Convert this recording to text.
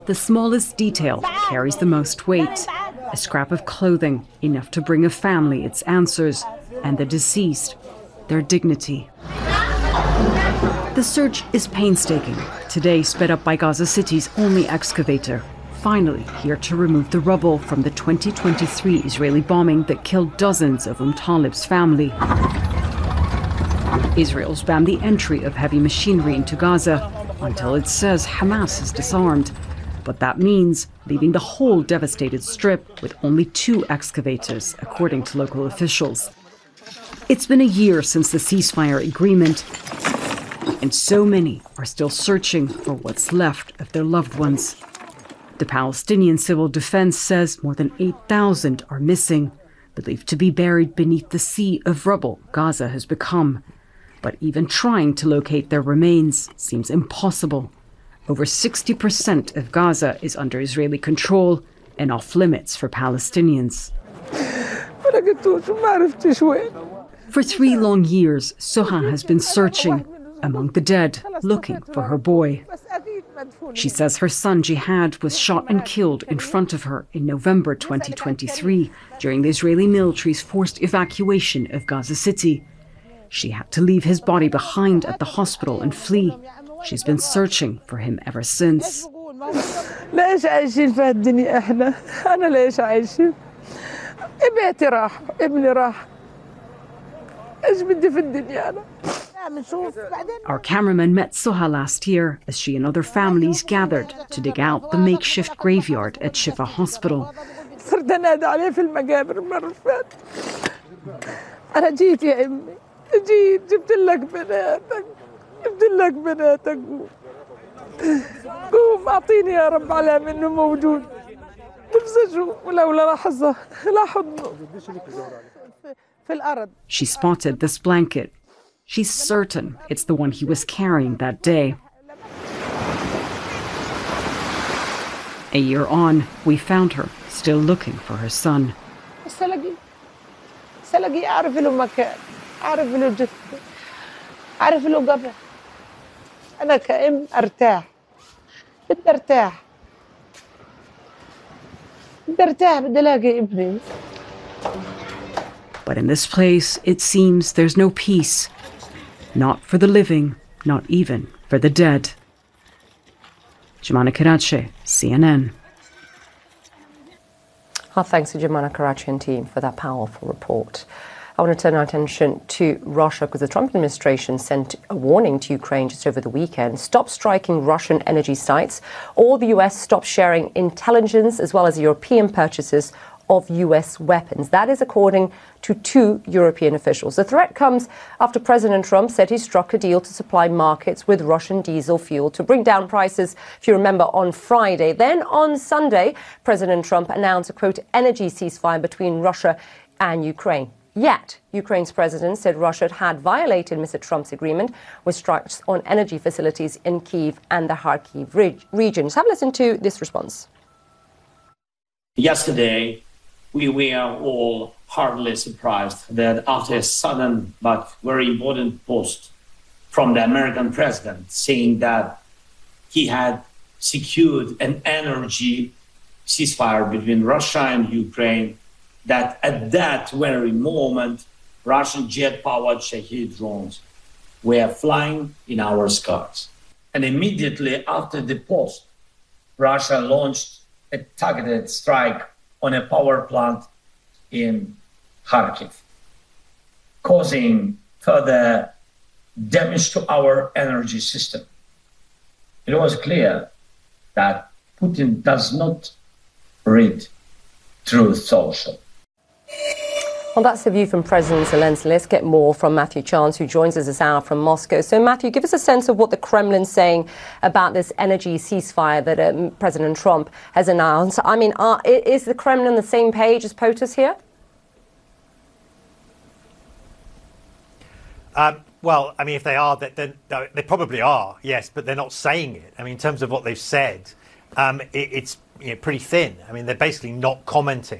The smallest detail carries the most weight. A scrap of clothing, enough to bring a family its answers, and the deceased, their dignity. The search is painstaking, today sped up by Gaza City's only excavator, finally here to remove the rubble from the 2023 Israeli bombing that killed dozens of Talib's family. Israel's banned the entry of heavy machinery into Gaza until it says Hamas is disarmed. But that means leaving the whole devastated strip with only 2 excavators, according to local officials. It's been a year since the ceasefire agreement, and so many are still searching for what's left of their loved ones. The Palestinian Civil Defense says more than 8,000 are missing, believed to be buried beneath the sea of rubble Gaza has become. But even trying to locate their remains seems impossible. Over 60% of Gaza is under Israeli control and off limits for Palestinians. For 3 long years, Soha has been searching among the dead, looking for her boy. She says her son Jihad was shot and killed in front of her in November 2023 during the Israeli military's forced evacuation of Gaza City. She had to leave his body behind at the hospital and flee. She's been searching for him ever since. Our cameraman met Soha last year as she and other families gathered to dig out the makeshift graveyard at Shifa Hospital. قوم أعطيني يا رب علامة إنه موجود نفسي أشوف ولولا لحظة لا حضنه في الأرض. She spotted this blanket. She's certain it's the one he was carrying that day. A year on, we found her still looking for her son. سلاقي أعرف له مكان أعرف له جثة أعرف له قبر. أنا كأم أرتاح بدي أرتاح بدي ألاقي ابني. But in this place, it seems there's no peace. Not for the living, not even for the dead. Jumana Karachi, CNN. Our thanks to Jumana Karachi and team for that powerful report. I want to turn our attention to Russia because the Trump administration sent a warning to Ukraine just over the weekend. Stop striking Russian energy sites, or the US stop sharing intelligence as well as European purchases of US weapons. That is according to 2 European officials. The threat comes after President Trump said he struck a deal to supply markets with Russian diesel fuel to bring down prices, if you remember, on Friday. Then on Sunday, President Trump announced a, quote, energy ceasefire between Russia and Ukraine. Yet, Ukraine's president said Russia had violated Mr. Trump's agreement with strikes on energy facilities in Kyiv and the Kharkiv regions. Have a listen to this response. Yesterday, we were all hardly surprised that after a sudden but very important post from the American president saying that he had secured an energy ceasefire between Russia and Ukraine, that at that very moment, Russian jet-powered Shahed drones were flying in our skies. And immediately after the post, Russia launched a targeted strike on a power plant in Kharkiv, causing further damage to our energy system. It was clear that Putin does not read Truth Social. Well, that's the view from President Zelensky. Let's get more from Matthew Chance, who joins us this hour from Moscow. So, Matthew, give us a sense of what the Kremlin's saying about this energy ceasefire that President Trump has announced. I mean, is the Kremlin on the same page as POTUS here? Well, I mean, if they are, then they probably are, yes, but they're not saying it. I mean, in terms of what they've said, it's pretty thin. I mean, they're basically not commenting